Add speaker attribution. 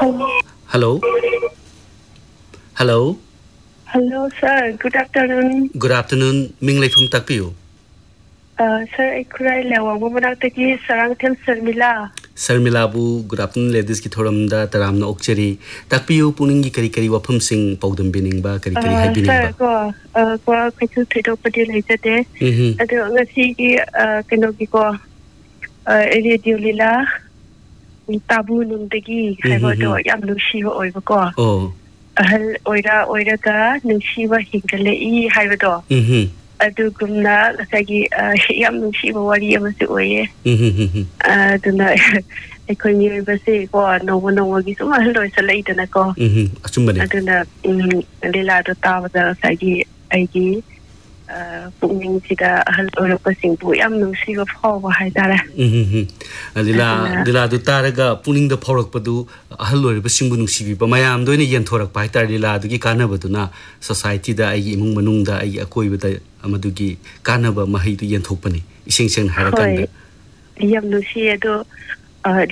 Speaker 1: Hello. Hello.
Speaker 2: Hello, sir. Good afternoon.
Speaker 1: Good afternoon. Minglay from Takpiu.
Speaker 2: Sir, I could lewa mumanataki sarang them Sarmila.
Speaker 1: Sarmila bu good afternoon ladies ki thoramda taramna okcheri. Takpiu puningi kari wafam sing paudam bining ba kari hai bining ba.
Speaker 2: Sir, ko kachu thedo pati laite. Ado ngasi ki kenogi ko radio lila tabu nungdagi haibo do yam nushi wa oiba ko.
Speaker 1: Oh.
Speaker 2: Ahal oira ka nushi wa hingale I haibo do. Adugumna sagi yam nushi wa wari amase oye. Aduna aikoi mi base ko no gi suma halo salaitana ko.
Speaker 1: Achumbane.
Speaker 2: Aduna lila do tawada sagi aigi pungning sida hal ora pasing bu yam nushi wa phawa haidara.
Speaker 1: Lila do taraga puning da phorak padu ahal ori pasing bu nungsi bi mayam doine yen thorak pai tar lila du ki kana baduna society da ai imung manung da ai akoi bada amadugi kana ba mahai du yen thokpani iseng seng harakanda
Speaker 2: yam nushi do